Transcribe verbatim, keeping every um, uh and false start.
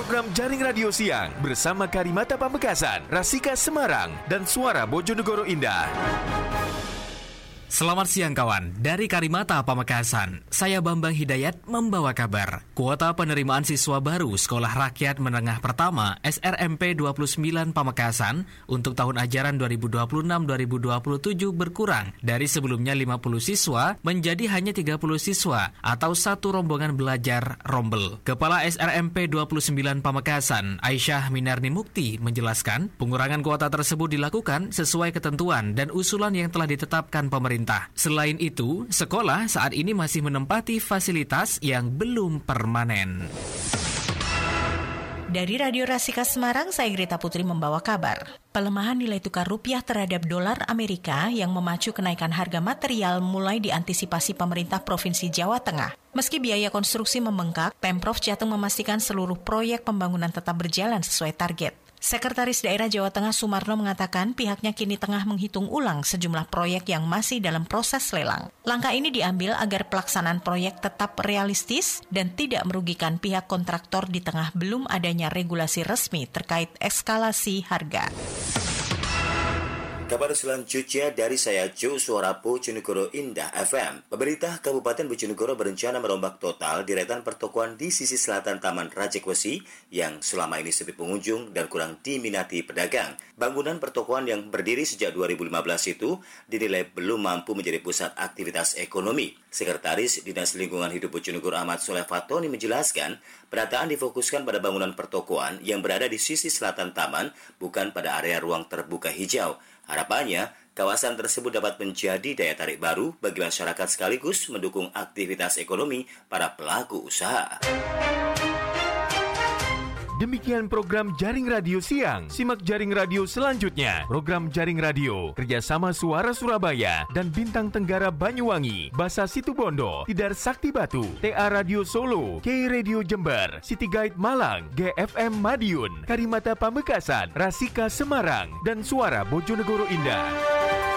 program Jaring Radio Siang bersama Karimata Pamekasan, Rasika Semarang, dan Suara Bojonegoro Indah. Selamat siang kawan, dari Karimata Pamekasan, saya Bambang Hidayat membawa kabar. Kuota penerimaan siswa baru Sekolah Rakyat Menengah Pertama S R M P dua puluh sembilan Pamekasan untuk tahun ajaran dua ribu dua puluh enam dua ribu dua puluh tujuh berkurang dari sebelumnya lima puluh siswa menjadi hanya tiga puluh siswa atau satu rombongan belajar rombel. Kepala S R M P dua puluh sembilan Pamekasan, Aisyah Minarni Mukti menjelaskan, pengurangan kuota tersebut dilakukan sesuai ketentuan dan usulan yang telah ditetapkan pemerintah. Selain itu, sekolah saat ini masih menempati fasilitas yang belum permanen. Dari Radio Rasika Semarang, saya Greta Putri membawa kabar. Pelemahan nilai tukar rupiah terhadap dolar Amerika yang memacu kenaikan harga material mulai diantisipasi pemerintah Provinsi Jawa Tengah. Meski biaya konstruksi membengkak, Pemprov Jateng memastikan seluruh proyek pembangunan tetap berjalan sesuai target. Sekretaris Daerah Jawa Tengah Sumarno mengatakan pihaknya kini tengah menghitung ulang sejumlah proyek yang masih dalam proses lelang. Langkah ini diambil agar pelaksanaan proyek tetap realistis dan tidak merugikan pihak kontraktor di tengah belum adanya regulasi resmi terkait eskalasi harga. Kabar selanjutnya dari saya Jo Suara Bojonegoro Indah F M. Pemerintah Kabupaten Bojonegoro berencana merombak total deretan pertokoan di sisi selatan Taman Rajekwesi yang selama ini sepi pengunjung dan kurang diminati pedagang. Bangunan pertokoan yang berdiri sejak dua ribu lima belas itu dinilai belum mampu menjadi pusat aktivitas ekonomi. Sekretaris Dinas Lingkungan Hidup Bojonegoro Ahmad Soleh Fatoni menjelaskan, penataan difokuskan pada bangunan pertokoan yang berada di sisi selatan taman, bukan pada area ruang terbuka hijau. Harapannya, kawasan tersebut dapat menjadi daya tarik baru bagi masyarakat sekaligus mendukung aktivitas ekonomi para pelaku usaha. Demikian program Jaring Radio Siang. Simak Jaring Radio selanjutnya. Program Jaring Radio kerjasama Suara Surabaya dan Bintang Tenggara Banyuwangi, Basa Situbondo, Tidar Sakti Batu, T A Radio Solo, K Radio Jember, City Guide Malang, G F M Madiun, Karimata Pamekasan, Rasika Semarang, dan Suara Bojonegoro Indah.